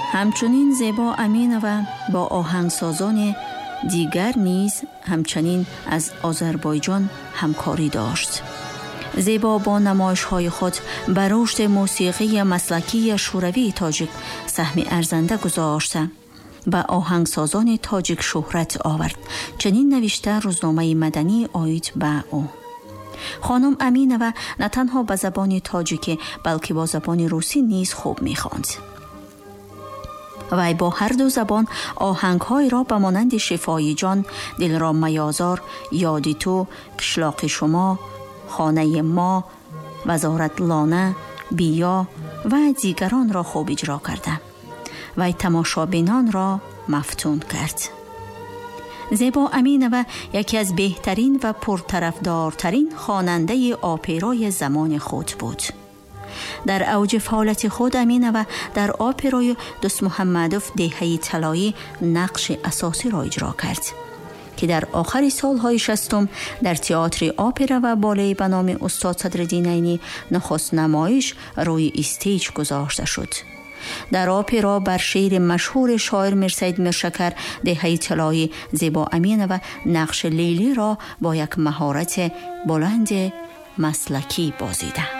همچنین زیبا امینова با آهنگسازان دیگر نیز همچنین از آذربایجان همکاری داشت. زیبا با نمایش‌های خود بر رشد موسیقی مسلکی شوروی تاجیک سهم ارزنده گذاشته و آهنگسازان تاجیک شهرت آورد. چنین نوشته روزنامه مدنی آید به او. خانم امینова نه تنها به زبان تاجیکی بلکه با زبان روسی نیز خوب می‌خواند. وی با هر دو زبان آهنگ‌های را به مانند شفای جان، دل را میازار، یادی تو، قشلاق شما، خانه ما، وزارت لانه، بیا و دیگران را خوب اجرا کرده. وی تماشابینان را مفتون کرد. زیبا امینова یکی از بهترین و پرطرفدارترین خواننده اپرای زمان خود بود. در اوج فعالیت خود امینова در اپرای دوست محمدوف دهه طلایی نقش اساسی را اجرا کرد که در آخر سالهای 60 در تئاتر اپرا و بالت به نام استاد صدرالدین عینی نخست نمایش روی استیج گذاشته شد. در اپرا بر شعر مشهور شاعر میرسید میرشکر دهه طلایی زیبا امینова نقش لیلی را با یک مهارت بلند مسلکی بازیده.